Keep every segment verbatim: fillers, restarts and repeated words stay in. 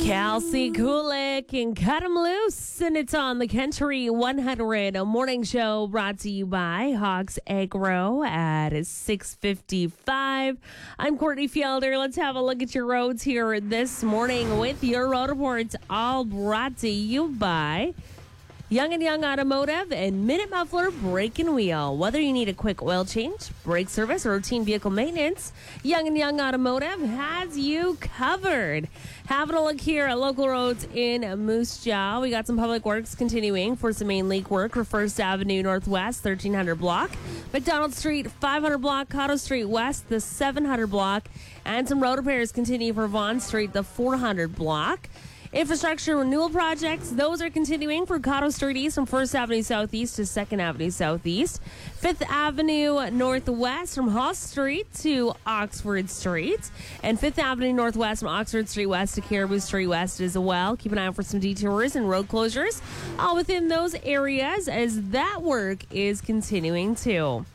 Kelsey Kulik and Cut 'em Loose, and it's on the Country one hundred, a morning show brought to you by Hawks Agro at six fifty-five. I'm Courtney Fielder. Let's have a look at your roads here this morning with your road reports, all brought to you by Young and Young Automotive and Minute Muffler Brake and Wheel. Whether you need a quick oil change, brake service, or routine vehicle maintenance, Young and Young Automotive has you covered. Having a look here at local roads in Moose Jaw. We got some public works continuing for some main leak work for First Avenue Northwest, thirteen hundred block, McDonald Street, five hundred block, Cotto Street West, the seven hundred block, and some road repairs continue for Vaughan Street, the four hundred block. Infrastructure renewal projects, those are continuing for Cotto Street East from First Avenue Southeast to second Avenue Southeast. fifth Avenue Northwest from Hall Street to Oxford Street. And fifth Avenue Northwest from Oxford Street West to Caribou Street West as well. Keep an eye out for some detours and road closures all within those areas as that work is continuing too.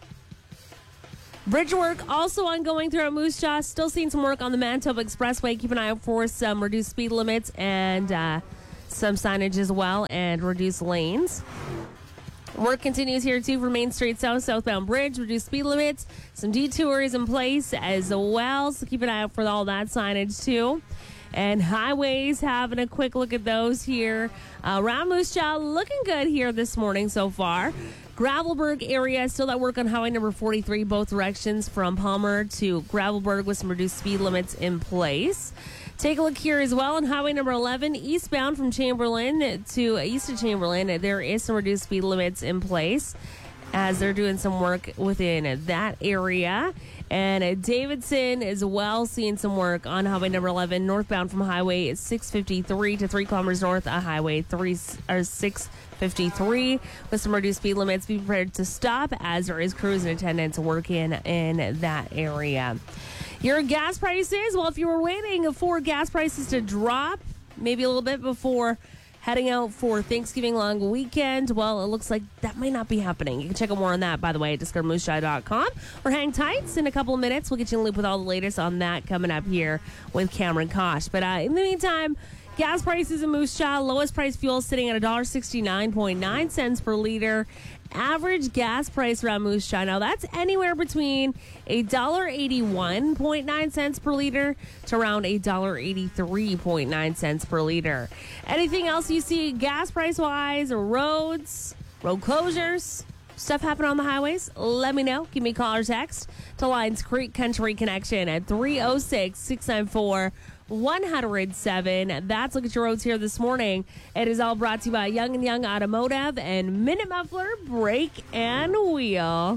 Bridge work also ongoing throughout Moose Jaw. Still seeing some work on the Manitoba Expressway. Keep an eye out for some reduced speed limits and uh, some signage as well and reduced lanes. Work continues here too for Main Street South, southbound bridge, reduced speed limits, some detours in place as well. So keep an eye out for all that signage too. And highways, having a quick look at those here. Uh, around Moose Jaw, looking good here this morning so far. Gravelburg area, still that work on highway number forty-three, both directions from Palmer to Gravelburg with some reduced speed limits in place. Take a look here as well on highway number eleven, eastbound from Chamberlain to east of Chamberlain. There is some reduced speed limits in place as they're doing some work within that area. And uh, Davidson as well, seeing some work on highway number eleven, northbound from highway six fifty-three to three kilometers north of highway three or six fifty-three with some reduced speed limits. Be prepared to stop as there is crews and attendants working in that area. Your gas prices, well, if you were waiting for gas prices to drop maybe a little bit before heading out for Thanksgiving long weekend, well, it looks like that might not be happening. You can check out more on that, by the way, at discover moose jaw dot com. Or hang tight. In a couple of minutes, we'll get you in the loop with all the latest on that coming up here with Cameron Kosh. But uh, in the meantime, gas prices in Moose Jaw, lowest price fuel sitting at one dollar sixty-nine point nine cents per liter. Average gas price around Moose Jaw, now that's anywhere between one dollar eighty-one point nine cents per liter to around one dollar eighty-three point nine cents per liter. Anything else you see gas price-wise, roads, road closures, stuff happening on the highways, let me know. Give me a call or text to Lions Creek Country Connection at three oh six, six nine four, one oh seven. That's Look at Your Roads here this morning. It is all brought to you by Young and Young Automotive and Minute Muffler Brake and Wheel.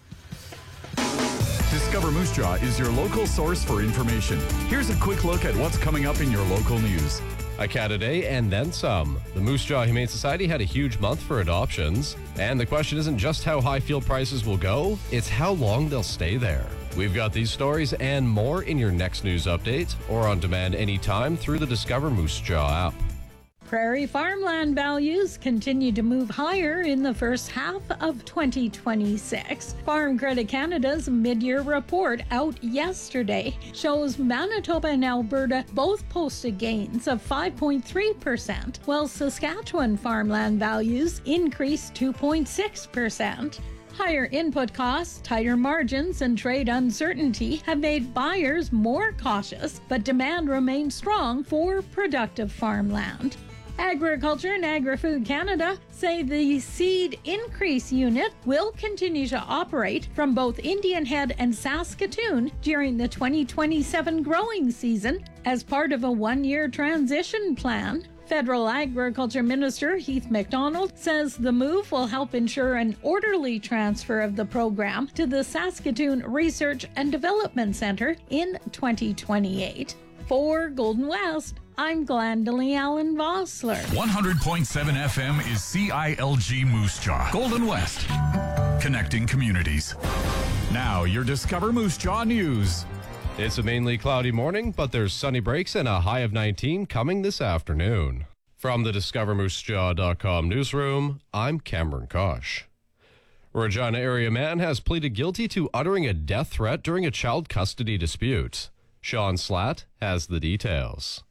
Discover Moose Jaw is your local source for information. Here's a quick look at what's coming up in your local news. A cat a day and then some. The Moose Jaw Humane Society had a huge month for adoptions. And the question isn't just how high fuel prices will go, it's how long they'll stay there. We've got these stories and more in your next news update or on demand anytime through the Discover Moose Jaw app. Prairie farmland values continue to move higher in the first half of twenty twenty-six. Farm Credit Canada's mid-year report out yesterday shows Manitoba and Alberta both posted gains of five point three percent, while Saskatchewan farmland values increased two point six percent. Higher input costs, tighter margins, and trade uncertainty have made buyers more cautious, but demand remains strong for productive farmland. Agriculture and Agri-Food Canada say the Seed Increase Unit will continue to operate from both Indian Head and Saskatoon during the twenty twenty-seven growing season as part of a one-year transition plan. Federal Agriculture Minister Heath MacDonald says the move will help ensure an orderly transfer of the program to the Saskatoon Research and Development Centre in twenty twenty-eight. For Golden West, I'm Glendalee Allen Vossler. one hundred point seven F M is C I L G Moose Jaw, Golden West, connecting communities. Now, your Discover Moose Jaw news. It's a mainly cloudy morning, but there's sunny breaks and a high of nineteen coming this afternoon. From the discover moose jaw dot com newsroom, I'm Cameron Kosh. Regina area man has pleaded guilty to uttering a death threat during a child custody dispute. Sean Slatt has the details.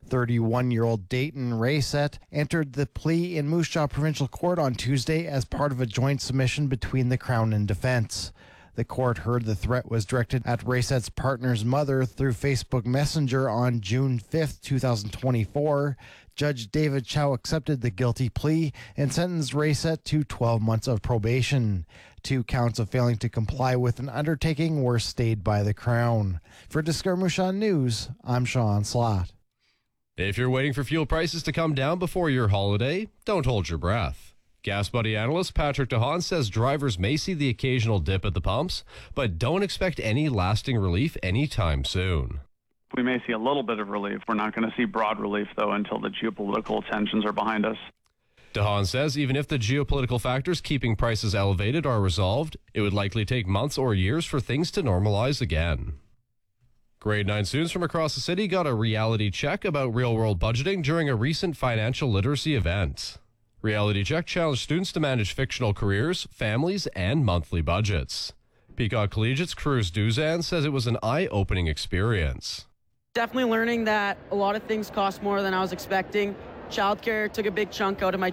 thirty-one-year-old Dayton Rayset entered the plea in Moose Jaw Provincial Court on Tuesday as part of a joint submission between the Crown and defense. The court heard the threat was directed at Rayset's partner's mother through Facebook Messenger on June fifth, twenty twenty-four. Judge David Chow accepted the guilty plea and sentenced Rayset to twelve months of probation. Two counts of failing to comply with an undertaking were stayed by the Crown. For Discover Moose Jaw News, I'm Sean Slott. If you're waiting for fuel prices to come down before your holiday, don't hold your breath. Gas Buddy analyst Patrick DeHaan says drivers may see the occasional dip at the pumps, but don't expect any lasting relief anytime soon. We may see a little bit of relief. We're not going to see broad relief, though, until the geopolitical tensions are behind us. DeHaan says even if the geopolitical factors keeping prices elevated are resolved, it would likely take months or years for things to normalize again. Grade nine students from across the city got a reality check about real-world budgeting during a recent financial literacy event. Reality Check challenged students to manage fictional careers, families, and monthly budgets. Peacock Collegiate's Cruz Duzan says it was an eye-opening experience. Definitely learning that a lot of things cost more than I was expecting. Childcare took a big chunk out of my